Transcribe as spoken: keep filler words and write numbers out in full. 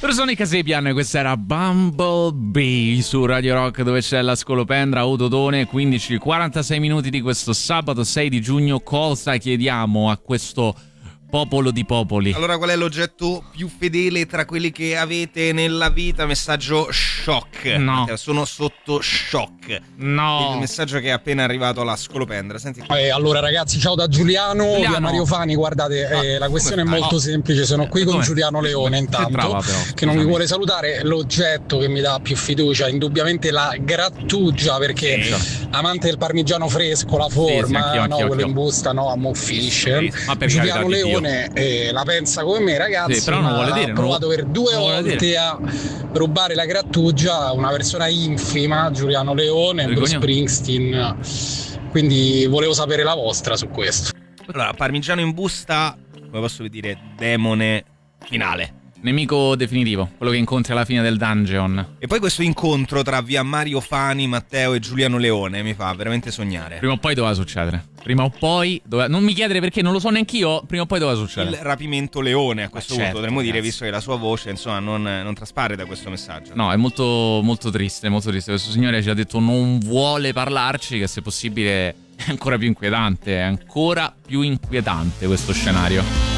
Persone Casepian, questa era Bumblebee su Radio Rock, dove c'è la scolopendra Autodone. Quindici e quarantasei minuti di questo sabato sei di giugno. Cosa chiediamo a questo popolo di popoli? Allora, qual è l'oggetto più fedele tra quelli che avete nella vita? Messaggio shock. No. Sono sotto shock. No. Il messaggio che è appena arrivato alla scolopendra. Senti. Eh, allora ragazzi, ciao da Giuliano, Giuliano. via Mario Fani. Guardate, Ah, eh, la questione è come molto fai? semplice. Sono qui con Come? Giuliano Leone intanto, brava, però, che non mi scusami. vuole salutare. L'oggetto che mi dà più fiducia indubbiamente la grattugia, perché Sì. amante del parmigiano fresco, la Sì, forma, sì, anch'io, no, anch'io, quello anch'io. in busta, no, ammorfisce. Sì, ma per Giuliano carità di Dio. Leone eh, la pensa come me, ragazzi. Sì, però non ma vuole dire, ha non provato vuole- per due non vuole volte dire. a rubare la grattugia a una persona infima, Giuliano Leone, Bruce Vergogna. Springsteen. Quindi volevo sapere la vostra su questo. Allora, parmigiano in busta, come posso dire, demone finale. Nemico definitivo, quello che incontri alla fine del dungeon. E poi questo incontro tra via Mario Fani, Matteo e Giuliano Leone mi fa veramente sognare. Prima o poi doveva succedere. Prima o poi doveva... Non mi chiedere perché, non lo so neanch'io. Prima o poi doveva Il succedere. rapimento Leone a questo Ma punto certo, potremmo dire, ragazzi. visto che la sua voce insomma non, non traspare da questo messaggio. No, è molto, molto triste, molto triste. Questo signore ci ha detto non vuole parlarci, che se possibile è ancora più inquietante. È ancora più inquietante questo scenario.